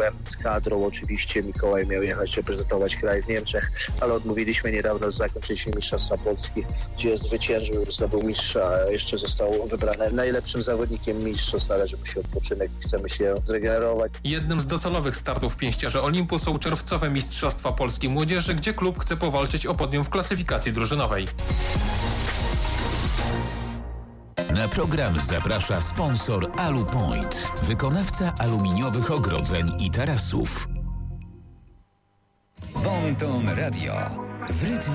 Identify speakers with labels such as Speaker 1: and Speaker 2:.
Speaker 1: rozmawiałem z kadrą, oczywiście Mikołaj miał jechać reprezentować kraj w Niemczech, ale odmówiliśmy. Niedawno zakończyliśmy Mistrzostwa Polski, gdzie zwyciężył, zdobył mistrza, jeszcze został wybrany najlepszym zawodnikiem mistrzostw. Należy mu się odpoczynek i chcemy się zregenerować.
Speaker 2: Jednym z docelowych startów w pięściarze Olimpu są czerwcowe Mistrzostwa Polski Młodzieży, gdzie klub chce powalczyć o podium w klasyfikacji drużynowej.
Speaker 3: Na program zaprasza sponsor Alupoint, wykonawca aluminiowych ogrodzeń i tarasów.
Speaker 4: Bon Ton Radio. W rytmie